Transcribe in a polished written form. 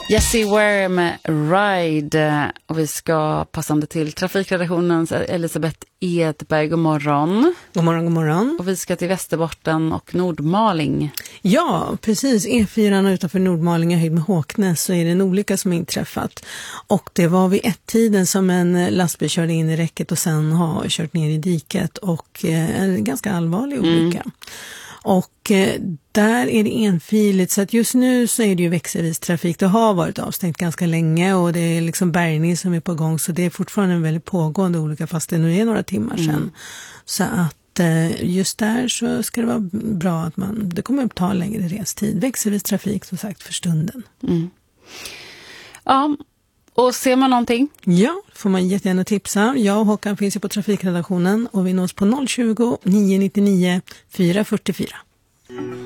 Jessie Ware med Ride, och vi ska passande till trafikredaktionens Elisabeth Edberg. God morgon. God morgon, god morgon. Och vi ska till Västerbotten och Nordmaling. Ja, precis. E4 utanför Nordmaling är höjd med Håknäs, så är det en olycka som är inträffat. Och det var vid ett-tiden som en lastbil körde in i räcket och sen har kört ner i diket, och en ganska allvarlig olycka. Och där är det enfiligt, så att just nu så är det ju växelvis trafik. Det har varit avstängt ganska länge och det är liksom bärgning som är på gång, så det är fortfarande en väldigt pågående olycka fast det nu är några timmar sedan. Så att just där så ska det vara bra att det kommer att ta längre restid. Växelvis trafik som sagt för stunden. Ja, och ser man någonting? Ja, får man jättegärna tipsa. Jag och Håkan finns ju på trafikredaktionen och vi nås på 020 999 444.